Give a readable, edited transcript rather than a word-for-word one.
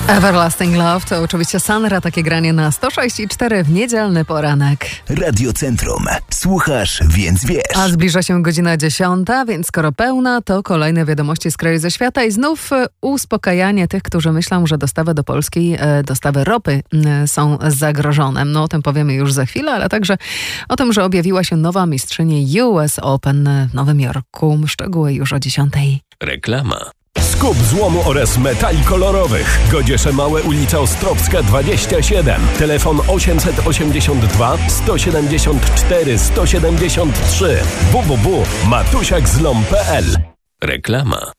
Everlasting Love to oczywiście Sanra, takie granie na 106,4 w niedzielny poranek. Radio Centrum. Słuchasz, więc wiesz. A zbliża się godzina 10, więc skoro pełna, to kolejne wiadomości z kraju ze świata i znów uspokajanie tych, którzy myślą, że dostawy do Polski, dostawy ropy są zagrożone. No o tym powiemy już za chwilę, ale także o tym, że objawiła się nowa mistrzyni US Open w Nowym Jorku. Szczegóły już o 10. Reklama. Skup złomu oraz metali kolorowych. Godziesze Małe, ulica Ostrowska 27. Telefon 882 174 173. www.matusiakzlom.pl. Reklama.